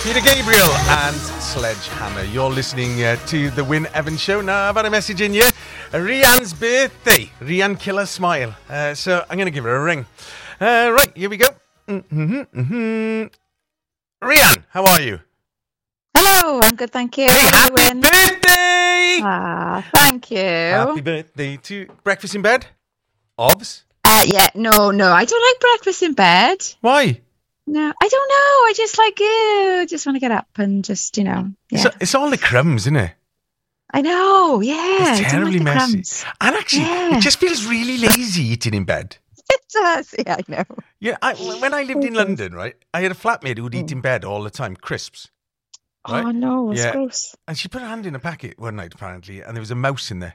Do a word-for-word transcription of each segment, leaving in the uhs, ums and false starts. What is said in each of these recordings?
Peter Gabriel and Sledgehammer. You're listening uh, to the Wyn Evans Show. Now, I've had a message in here. Rianne's birthday. Rianne Killer Smile. Uh, so I'm going to give her a ring. Uh, right, here we go. Mm-hmm, mm-hmm. Rianne, how are you? Hello, I'm good, thank you. Hey, happy Wyn? birthday! Ah, thank you. Happy birthday to breakfast in bed? Obs? Uh, yeah, no, no, I don't like breakfast in bed. Why? No, I don't know. I just like, ew, just want to get up and just, you know, yeah. It's, it's all the crumbs, isn't it? I know, yeah. It's I don't terribly like the messy. crumbs. And actually, Yeah. it just feels really lazy eating in bed. It does, yeah, I know. Yeah, I, when I lived in London, right, I had a flatmate who would eat in bed all the time, crisps. Right? Oh, no, it's Yeah. gross. And she put her hand in a packet one night, apparently, and there was a mouse in there.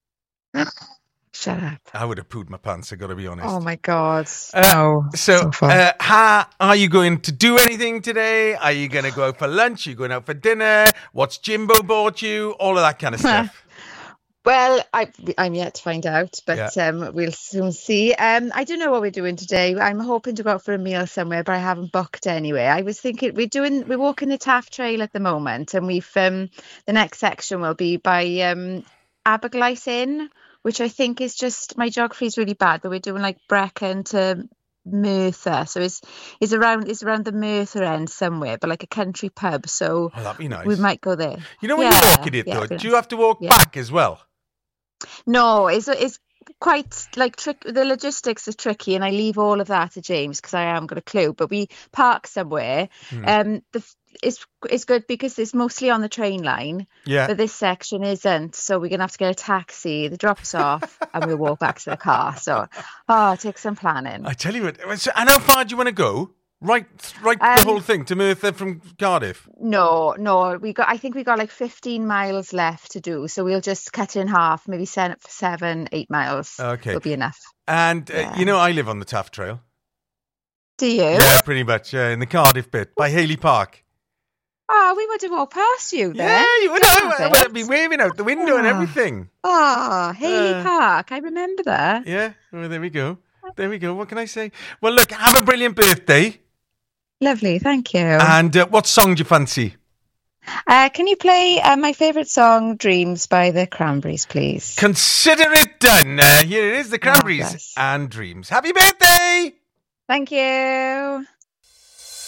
Shut up. I would have pooed my pants, I got to be honest. Oh, my God. Uh, no. So, far. uh, how, are you going to do anything today? Are you going to go out for lunch? Are you going out for dinner? What's Jimbo bought you? All of that kind of stuff. Well, I, I'm yet to find out, but yeah. um, we'll soon see. Um, I don't know what we're doing today. I'm hoping to go out for a meal somewhere, but I haven't booked anyway. I was thinking we're doing we're walking the Taff Trail at the moment, and we've um, the next section will be by um, Abergleis Inn, which I think is just, my geography is really bad, but we're doing like Brecon to Merthyr, so it's it's around it's around the Merthyr end somewhere, but like a country pub. So oh, that'd be nice. We might go there. You know when yeah, you're walking it yeah, though, do nice. you have to walk yeah. back as well? No, it's it's quite like trick. The logistics are tricky, and I leave all of that to James because I haven't got a clue. But we park somewhere. Hmm. Um, the it's it's good because it's mostly on the train line. Yeah. But this section isn't, so we're gonna have to get a taxi. They drop us off, and we'll walk back to the car. So, oh, it takes some planning. I tell you what. So, and how far do you want to go? Right, right, Um, the whole thing to Merthyr from Cardiff. No, no, we got. I think we got like fifteen miles left to do, so we'll just cut it in half, maybe seven, seven eight miles. Okay, will be enough. And uh, Yeah. you know, I live on the Taff Trail. Do you? Yeah, pretty much. Uh, in the Cardiff bit by Haley Park. Oh, we would have walked past you then. Yeah, you would Damn have. I it. would have been waving out the window and Ah. everything. Oh, Haley Uh, Park. I remember that. Yeah, well, there we go. There we go. What can I say? Well, look, have a brilliant birthday. Lovely, thank you. And uh, what song do you fancy? Uh, can you play uh, my favourite song, Dreams, by the Cranberries, please? Consider it done. Uh, here it is, the Cranberries Marvellous. and Dreams. Happy birthday! Thank you.